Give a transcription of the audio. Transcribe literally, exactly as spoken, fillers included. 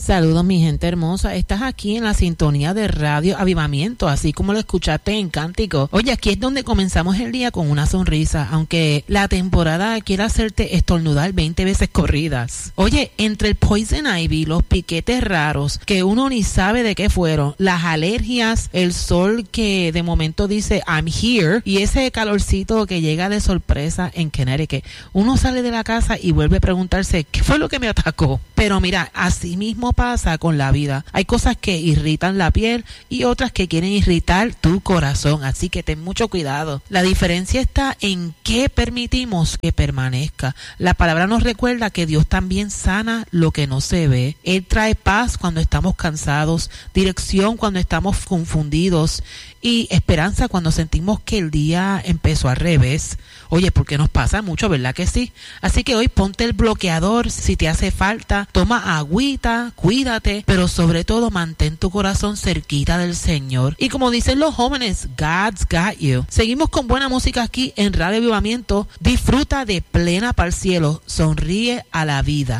Saludos mi gente hermosa, estás aquí en la sintonía de Radio Avivamiento, así como lo escuchaste en Cántico. Oye, aquí es donde comenzamos el día con una sonrisa, aunque la temporada quiera hacerte estornudar veinte veces corridas. Oye, entre el Poison Ivy, los piquetes raros, que uno ni sabe de qué fueron, las alergias, el sol que de momento dice I'm here, y ese calorcito que llega de sorpresa en Connecticut, uno sale de la casa y vuelve a preguntarse, ¿qué fue lo que me atacó? Pero mira, así mismo pasa con la vida. Hay cosas que irritan la piel y otras que quieren irritar tu corazón, así que ten mucho cuidado. La diferencia está en qué permitimos que permanezca. La palabra nos recuerda que Dios también sana lo que no se ve. Él trae paz cuando estamos cansados, dirección cuando estamos confundidos y esperanza cuando sentimos que el día empezó al revés. Oye, porque nos pasa mucho, ¿verdad que sí? Así que hoy ponte el bloqueador si te hace falta, toma agüita, cuídate, pero sobre todo mantén tu corazón cerquita del Señor. Y como dicen los jóvenes, God's got you. Seguimos con buena música aquí en Radio Avivamiento. Disfruta de plena para el cielo, sonríe a la vida.